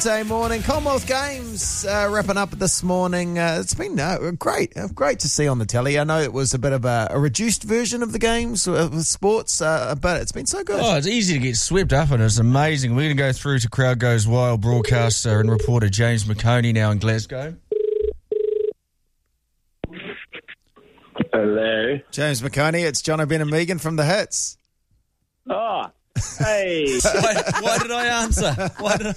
Monday morning. Commonwealth Games wrapping up this morning. It's been great to see on the telly. I know it was a bit of a reduced version of the games with sports, but it's been so good. Oh, it's easy to get swept up in. It's amazing. We're going to go through to Crowd Goes Wild broadcaster and reporter James McOnie now in Glasgow. Hello. James McOnie, it's John O'Brien and Megan from The Hits. Oh, hey. Why did I answer? Why did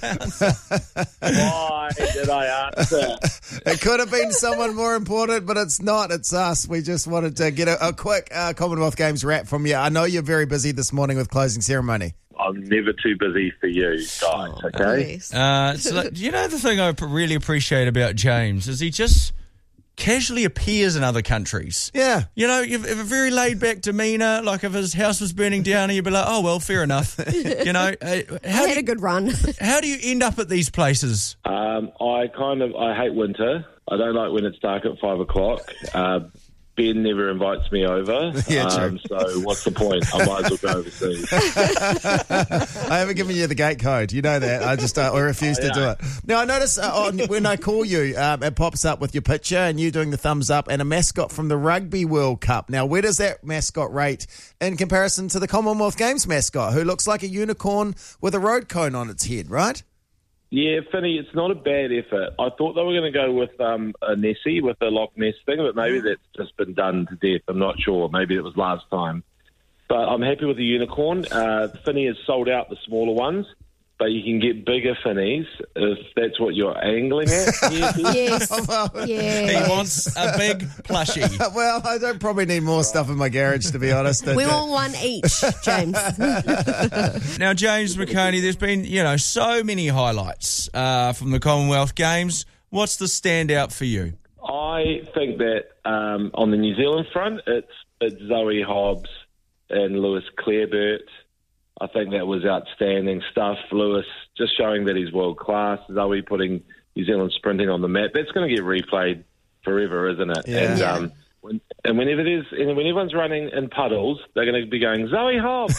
I answer? It could have been someone more important, but it's not. It's us. We just wanted to get a quick Commonwealth Games wrap from you. I know you're very busy this morning with closing ceremony. I'm never too busy for you guys, okay? So, you know, the thing I really appreciate about James is he just casually appears in other countries. Yeah. You know, you have a very laid-back demeanour. Like if his house was burning down, you'd be like, oh, well, fair enough. You know, I had a good run. How do you end up at these places? I hate winter. I don't like when it's dark at 5 o'clock. Ben never invites me over. Yeah, true. So what's the point? I might as well go overseas. I haven't given you the gate code. You know that. I just I refuse to do it. Now, I notice when I call you, it pops up with your picture and you doing the thumbs up and a mascot from the Rugby World Cup. Now, where does that mascot rate in comparison to the Commonwealth Games mascot, who looks like a unicorn with a road cone on its head, right? Yeah, Finny, it's not a bad effort. I thought they were going to go with a Nessie, with the Loch Ness thing, but maybe that's just been done to death. I'm not sure. Maybe it was last time. But I'm happy with the unicorn. Finny has sold out the smaller ones, but you can get bigger Finnies if that's what you're angling at. Yes. He wants a big plushie. Well, I don't probably need more stuff in my garage, to be honest. We want one each, James. Now, James McOnie, there's been, so many highlights from the Commonwealth Games. What's the standout for you? I think that on the New Zealand front, it's Zoe Hobbs and Lewis Clareburt. I think that was outstanding stuff. Lewis just showing that he's world class. Zoe putting New Zealand sprinting on the map. That's going to get replayed forever, isn't it? Yeah. And whenever when everyone's running in puddles, they're going to be going, Zoe Hobbs.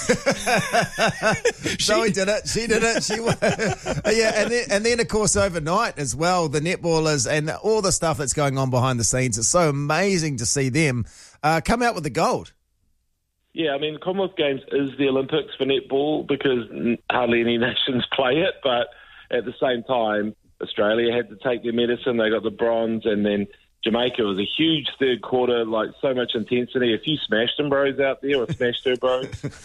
Zoe did it. She did it. She won. Yeah, and then of course overnight as well, the netballers and all the stuff that's going on behind the scenes. It's so amazing to see them come out with the gold. Yeah, I mean, the Commonwealth Games is the Olympics for netball because hardly any nations play it, but at the same time, Australia had to take their medicine. They got the bronze, and then Jamaica was a huge third quarter, like so much intensity. A few smashed them bros out there, or smashed her bros.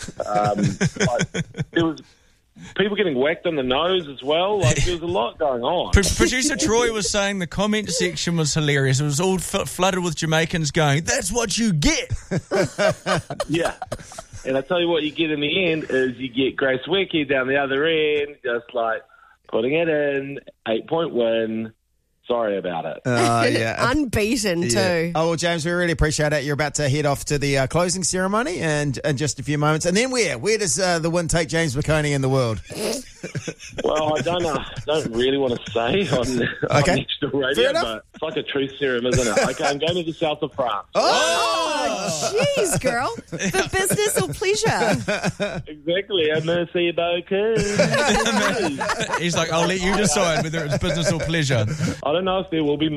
There was people getting whacked on the nose as well. There was a lot going on. Producer Troy was saying the comment section was hilarious. It was all flooded with Jamaicans going, "That's what you get." Yeah. And I tell you what you get in the end is you get Grace Wecke down the other end, just like putting it in, 8-point win. Sorry about it. Yeah. Unbeaten too. Oh, well, James, we really appreciate it. You're about to head off to the closing ceremony and in just a few moments. And then where does the win take James McOnie in the world? Well, I don't really want to say on national radio, but it's like a truth serum, isn't it? Okay, I'm going to the south of France. Oh, jeez, girl. For business or pleasure? Exactly. Merci beaucoup. He's like, I'll let you decide whether it's business or pleasure. I don't know if there will be